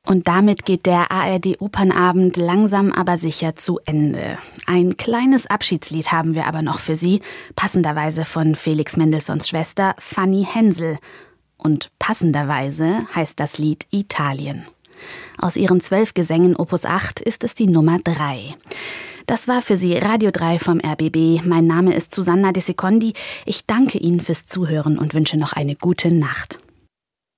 Und damit geht der ARD-Opernabend langsam aber sicher zu Ende. Ein kleines Abschiedslied haben wir aber noch für Sie, passenderweise von Felix Mendelssohns Schwester Fanny Hensel. Und passenderweise heißt das Lied Italien. Aus ihren 12 Gesängen Opus 8 ist es die Nummer 3. Das war für Sie Radio 3 vom RBB. Mein Name ist Susanna De Secondi. Ich danke Ihnen fürs Zuhören und wünsche noch eine gute Nacht.